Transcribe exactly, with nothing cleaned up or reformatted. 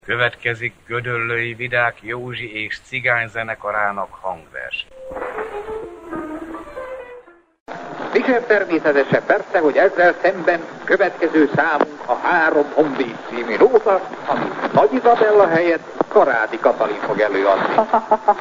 Következik Gödöllői Vidák Józsi és Cigány zenekarának hangverseny. Legtermészetesebb persze, hogy ezzel szemben következő számunk a Három Honvéd című nóta, amit Nagy Izabella helyett Karádi Katalin fog előadni.